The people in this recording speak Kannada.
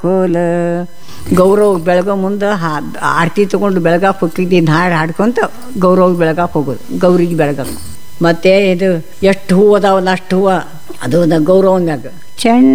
ಕೋಲ ಗೌರವ್ ಬೆಳಗೋ ಮುಂದೆ ಆರತಿ ತೊಗೊಂಡು ಬೆಳಗಾಕ್ ಹೋಗ್ತಿದ್ದು ಹಾಡು ಹಾಡ್ಕೊಂತ ಗೌರವ್ ಬೆಳಗಾಕ್ ಹೋಗೋದು, ಗೌರಿಗೆ ಬೆಳಗಾಕ. ಮತ್ತು ಇದು ಎಷ್ಟು ಹೂವು ಅದಾವಲ್ಲ ಅಷ್ಟು ಹೂವು ಅದು ಗೌರವ ಮ್ಯಾಗ ಚೆಂದ